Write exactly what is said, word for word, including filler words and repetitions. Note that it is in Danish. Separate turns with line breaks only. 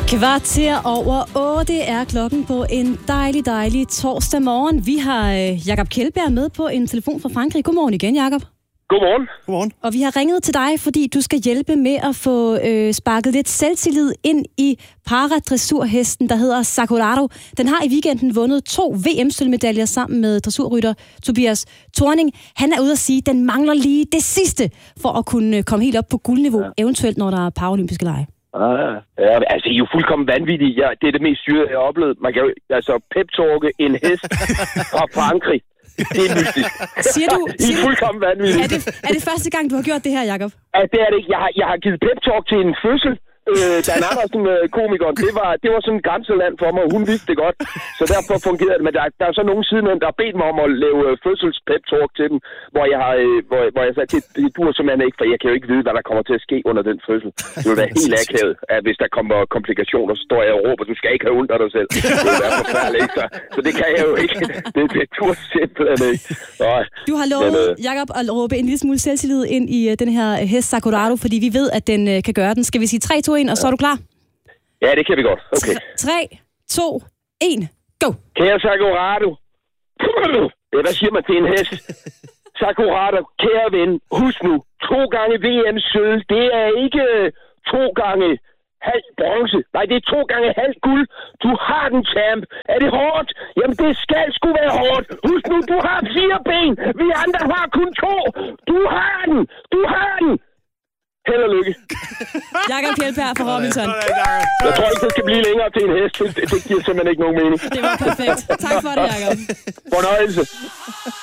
Kvarter over otte er klokken på en dejlig, dejlig torsdag morgen. Vi har øh, Jakob Kjeldberg med på en telefon fra Frankrig. Godmorgen igen, Jakob.
Godmorgen.
Godmorgen.
Og vi har ringet til dig, fordi du skal hjælpe med at få øh, sparket lidt selvtillid ind i paradressurhesten, der hedder Sakurado. Den har i weekenden vundet to V M-sølvmedaljer sammen med dressurrytter Tobias Thorning. Han er ude at sige, at den mangler lige det sidste for at kunne komme helt op på guldniveau, ja. Eventuelt når der er paralympiske lege.
Ah, ja, altså, I er jo fuldkommen vanvittige. Ja, det er det mest syrede, jeg har oplevet. Man kan jo altså pep-talke en hest fra Frankrig. Det er mystisk.
Siger du,
I er fuldkommen vanvittige.
Er det, er det første gang, du har gjort det her, Jakob?
Ja, det er det ikke. Jeg har, jeg har givet pep-talk til en fødsel. Øh, Dan Andersen, øh, komikeren, det var, det var sådan et grænseland for mig, og hun vidste det godt. Så derfor fungerede det. Men der, der er så nogen siden, der har bedt mig om at lave øh, fødsels-pep-talk til dem, hvor jeg har, øh, hvor, hvor jeg sagde, det, det duer simpelthen ikke, for jeg kan jo ikke vide, hvad der kommer til at ske under den fødsel. Det vil være helt akavet, at hvis der kommer komplikationer, så står jeg og råber, du skal ikke have ondt af dig selv. Det vil være forfærdeligt, ikke? Så, så det kan jeg jo ikke. Det, det duer simpelthen ikke. Nej.
Du har lovet, men, øh... Jakob, at råbe en lille smule selvtillid ind i uh, den her hest Sakurado, fordi vi ved, at den uh, kan gøre den. Skal vi sige tre, to, et, og så er du klar?
Ja, det kan vi godt. Okay.
tre, to, et, go!
Kære Sakurado. Hvad siger man til en hest? Sakurado, kære ven, husk nu, to gange V M-sølv, det er ikke to gange halv bronze. Nej, det er to gange halv guld. Du har den, champ. Er det hårdt? Jamen, det skal sgu være hårdt. Husk nu, du har fire ben. Vi andre har kun to. Du har den. Du har den. Held og lykke.
Jakob Kjeldberg fra Robinson.
Jeg tror ikke, det skal blive længere til en hest. Det, det giver simpelthen ikke nogen mening.
Det var perfekt. Tak for det, Jakob.
Fornøjelse.